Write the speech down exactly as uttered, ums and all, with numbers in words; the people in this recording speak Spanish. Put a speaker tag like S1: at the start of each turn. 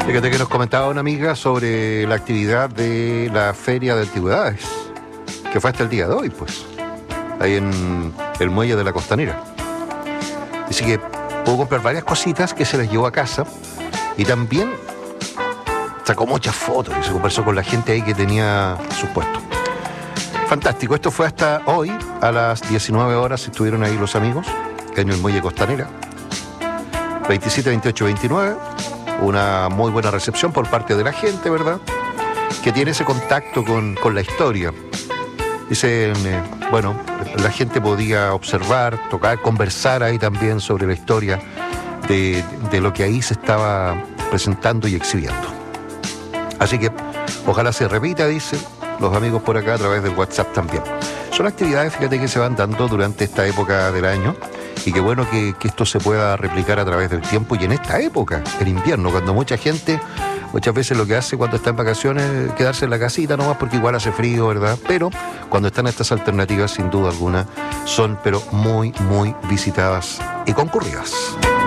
S1: Fíjate que nos comentaba una amiga sobre la actividad de la Feria de Antigüedades, que fue hasta el día de hoy, pues, ahí en el muelle de la Costanera. Dice que pudo comprar varias cositas que se las llevó a casa y también sacó muchas fotos y se conversó con la gente ahí que tenía sus puestos. Fantástico, esto fue hasta hoy, a las diecinueve horas estuvieron ahí los amigos en el muelle Costanera, veintisiete, veintiocho, veintinueve. Una muy buena recepción por parte de la gente, ¿verdad?, que tiene ese contacto con, con la historia. Dicen, eh, bueno, la gente podía observar, tocar, conversar ahí también sobre la historia de, de lo que ahí se estaba presentando y exhibiendo. Así que ojalá se repita, dicen los amigos por acá a través del WhatsApp también. Son actividades, fíjate, que se van dando durante esta época del año. Y qué bueno que, que esto se pueda replicar a través del tiempo y en esta época, el invierno, cuando mucha gente, muchas veces lo que hace cuando está en vacaciones es quedarse en la casita nomás porque igual hace frío, ¿verdad? Pero cuando están estas alternativas, sin duda alguna, son pero muy, muy visitadas y concurridas.